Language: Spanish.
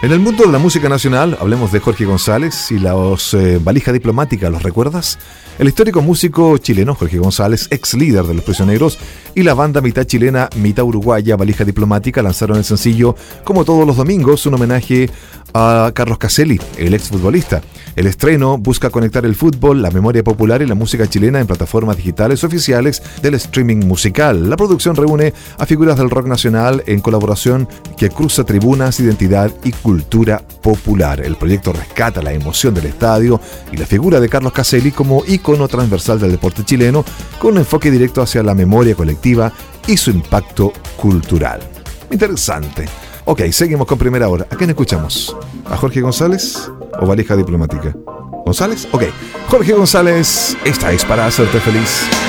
En el mundo de la música nacional, hablemos de Jorge González y los Valija Diplomática, ¿los recuerdas? El histórico músico chileno Jorge González, ex líder de Los Prisioneros, y la banda mitad chilena, mitad uruguaya Valija Diplomática lanzaron el sencillo Como todos los domingos, un homenaje a Carlos Caselli, el exfutbolista. El estreno busca conectar el fútbol, la memoria popular y la música chilena en plataformas digitales oficiales del streaming musical. La producción reúne a figuras del rock nacional en colaboración que cruza tribunas, identidad y cultura popular. El proyecto rescata la emoción del estadio y la figura de Carlos Caselli como ícono transversal del deporte chileno, con un enfoque directo hacia la memoria colectiva y su impacto cultural. Interesante. Ok, seguimos con Primera Hora. ¿A quién escuchamos? ¿A Jorge González o Valija Diplomática? ¿González? Ok. Jorge González, esta es para hacerte feliz.